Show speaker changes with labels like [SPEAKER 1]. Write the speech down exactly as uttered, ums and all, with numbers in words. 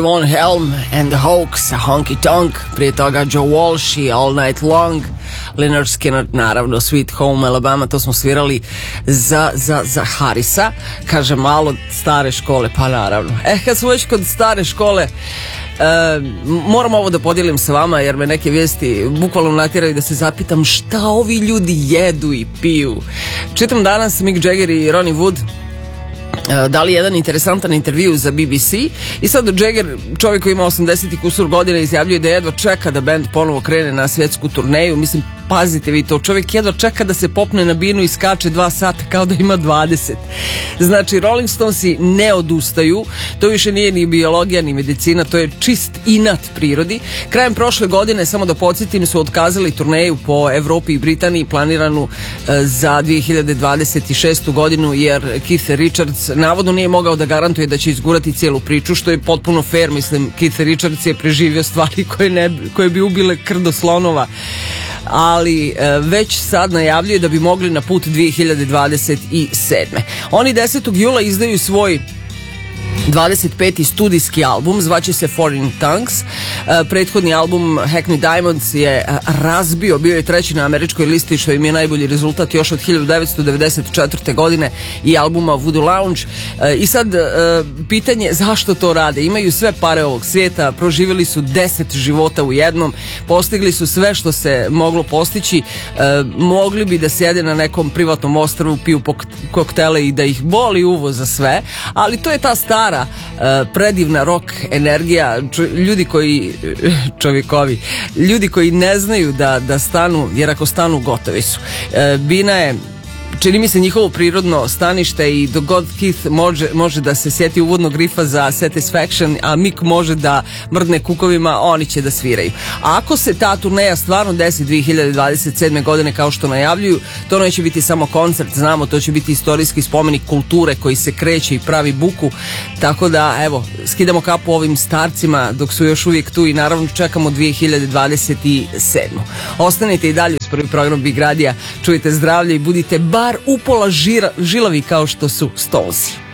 [SPEAKER 1] Von Helm and the Hawks, Honky Tonk, prije toga Joe Walsh i All Night Long, Lynyrd Skynyrd, naravno Sweet Home Alabama, to smo svirali za, za, za Harrisa. Kaže, malo stare škole, pa naravno. E, kad smo već kod stare škole, E, moram ovo da podijelim sa vama, jer me neke vijesti bukvalno natjeraju da se zapitam šta ovi ljudi jedu i piju. Čitam danas Mick Jagger i Ronnie Wood dali jedan interesantan intervju za B B C i sad Jagger, čovjek koji ima osamdeset i kusur godina, izjavljuje da jedva čeka da bend ponovo krene na svjetsku turneju. Mislim, pazite vi to, čovjek jedva čeka da se popne na binu i skače dva sata kao da ima dvadeset. Znači, Rolling Stonesi ne odustaju, to više nije ni biologija ni medicina, to je čist inat prirodi. Krajem prošle godine, samo da podsjetim, su otkazali turneju po Evropi i Britaniji planiranu za dvije hiljade dvadeset šestu godinu, jer Keith Richards navodno nije mogao da garantuje da će izgurati cijelu priču, što je potpuno fair. Mislim, Keith Richards je preživio stvari koje, ne, koje bi ubile krdo slonova, ali e, već sad najavljuje da bi mogli na put dvije hiljade dvadeset sedme. Oni desetog jula izdaju svoj dvadeset peti studijski album, zvaće se Foreign Tongues. E, prethodni album Hackney Diamonds je razbio, bio je treći na američkoj listi, što im je najbolji rezultat još od hiljadu devetsto devedeset četvrte godine i albuma Voodoo Lounge. E, I sad e, pitanje zašto to rade? Imaju sve pare ovog svijeta, proživjeli su deset života u jednom, postigli su sve što se moglo postići, e, mogli bi da sjede na nekom privatnom ostrvu, piju koktele i da ih boli uvo za sve, ali to je ta stara predivna rock energija, ljudi koji čovjekovi, ljudi koji ne znaju da, da stanu, jer ako stanu gotovi su. Bina je, čini mi se, njihovo prirodno stanište i dok god Keith može, može da se sjeti uvodnog rifa za Satisfaction, a Mick može da mrdne kukovima, oni će da sviraju. A ako se ta turneja stvarno desi dvije hiljade dvadeset sedme godine kao što najavljuju, to neće biti samo koncert, znamo, to će biti istorijski spomenik kulture koji se kreće i pravi buku, tako da evo, skidamo kapu ovim starcima dok su još uvijek tu i naravno čekamo dvije hiljade dvadeset sedmu. Ostanite i dalje uz prvi program Big Radija, čujte zdravlje i budite bar upola žira, žilavi kao što su Stonesi.